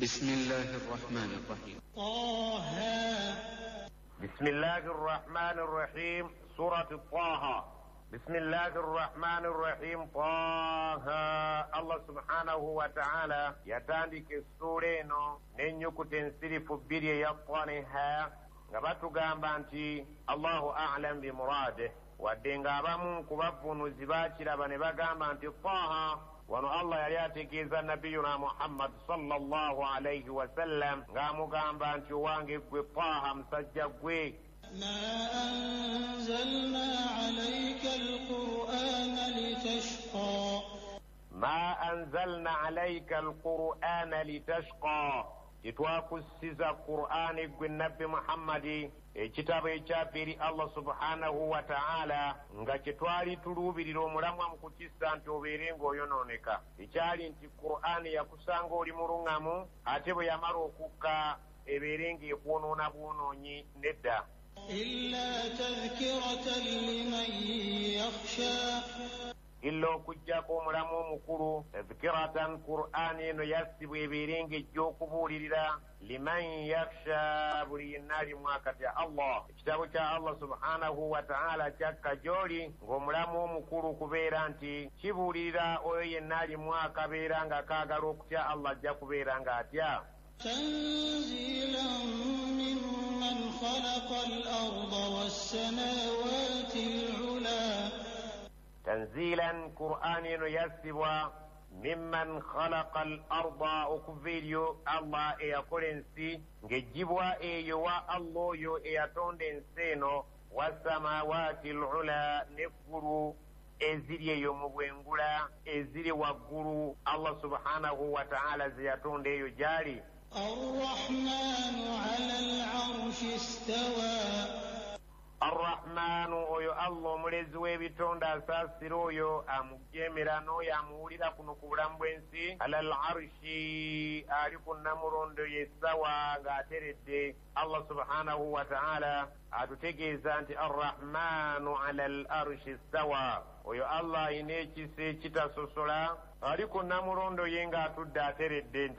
بسم الله الرحمن الرحيم. طه. بسم الله الرحمن الرحيم. سورة طه. بسم الله الرحمن الرحيم. طه. الله سبحانه وتعالى يتاندك السورة ننيكو تنسيرف بري يطانها ngabatu gamba nti Allahu a'lam bi murade wadde ng'abamu ku bavunuzi baakiraba ne bagamba nti Taha wano Allah yali ategeeza nabiyuna Muhammad sallallahu alayhi wa sallam ng'amugamba nti owange gwe Taha musajja gwe ما أنزلنا عليك القرآن لتشقى ما أنزلنا عليك القرآن لتشقى titwakussiza Qur'ani gwe nabbi Muhammadi ekitabo ekyapiri Allah subhanahu wa ta'ala nga kyetwali tuluubirira omulamwa mu kukissa nti obeere ng'oyonooneka ekyali nti Qur'ani yakusanga oli muluŋŋamu ate bwe yamala okukka ebeere ng'ekwonoona bwonoonyi nedda إلا تذكرة لمن يخشى illa okuggyako omulamu omukulu tadhkiratan Qur'ani eno yassibwa ebeere ng'ejja okubuulirira liman yakhsha buli yenna alimu akatya Allah ekitabo kya Allah subhanahu wa ta'ala kyakka gy'oli ng'omulamu omukulu kubeera nti kibuulirira oyo yenna alimu akabeera nga kaagala okutya Allah ajja kubeera ng'atya تنزيلا ممن خلق الأرض والسماوات العلى تنزيلا قرآن يسبوا ممن خلق الأرض وكفيريو الله يقول انسي نجيبوا ايوا الله يو اياتون انسينو والسماوات العلى نفروا eziri eyo mu bwengula eziri waggulu Allah subhanahu wa ta'ala ziyatonda eyo gyali الرحمن على العرش استوى Ar-Rahmanu oyo Allah omulezi w'ebitonda asaasira oyo amujemera n'oyo amuwulira kuno ku bulamu bw'ensi alal arshi ali ku namulondo yessawa ng'ateredde Allah subhanahu wa ta'ala atutegeeza nti Ar-Rahmanu alal arshi stawa oyo Allah ayina ekisa ekitasosola ali ku namulondo ye ng'atudde ateredde